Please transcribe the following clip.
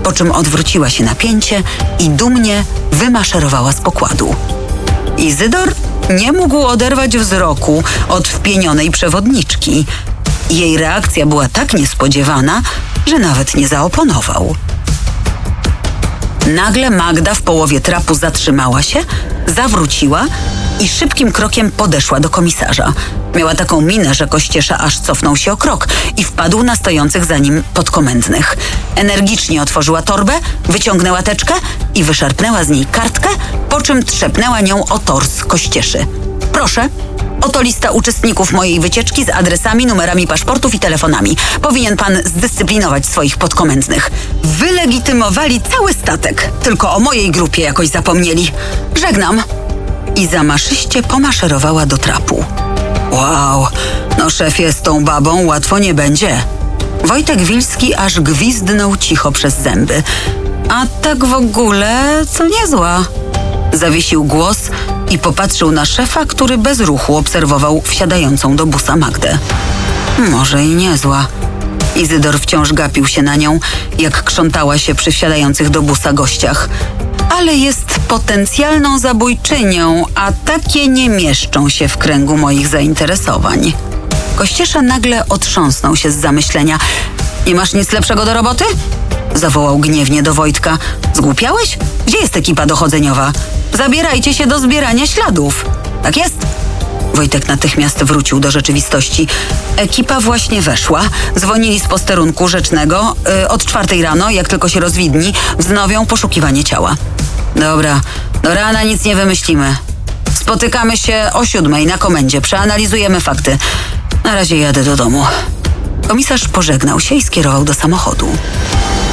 po czym odwróciła się na pięcie i dumnie wymaszerowała z pokładu. Izydor nie mógł oderwać wzroku od wpienionej przewodniczki. Jej reakcja była tak niespodziewana, że nawet nie zaoponował. Nagle Magda w połowie trapu zatrzymała się, zawróciła i szybkim krokiem podeszła do komisarza. Miała taką minę, że Kościesza aż cofnął się o krok i wpadł na stojących za nim podkomendnych. Energicznie otworzyła torbę, wyciągnęła teczkę i wyszarpnęła z niej kartkę, po czym trzepnęła nią o tors Kościeszy. Proszę, oto lista uczestników mojej wycieczki z adresami, numerami paszportów i telefonami. Powinien pan zdyscyplinować swoich podkomendnych. Wylegitymowali cały statek. Tylko o mojej grupie jakoś zapomnieli. Żegnam. I zamaszyście pomaszerowała do trapu. Wow, no szefie, z tą babą łatwo nie będzie. Wojtek Wilski aż gwizdnął cicho przez zęby. A tak w ogóle to niezła. Zawiesił głos i popatrzył na szefa, który bez ruchu obserwował wsiadającą do busa Magdę. Może i niezła. Izydor wciąż gapił się na nią, jak krzątała się przy wsiadających do busa gościach. Ale jest potencjalną zabójczynią, a takie nie mieszczą się w kręgu moich zainteresowań. Kościesza nagle otrząsnął się z zamyślenia. Nie masz nic lepszego do roboty? Zawołał gniewnie do Wojtka. Zgłupiałeś? Gdzie jest ekipa dochodzeniowa? Zabierajcie się do zbierania śladów. Tak jest? Wojtek natychmiast wrócił do rzeczywistości. Ekipa właśnie weszła. Dzwonili z posterunku rzecznego. Od 4 rano, jak tylko się rozwidni, wznowią poszukiwanie ciała. Dobra, do rana nic nie wymyślimy. Spotykamy się o 7 na komendzie. Przeanalizujemy fakty. Na razie jadę do domu. Komisarz pożegnał się i skierował do samochodu.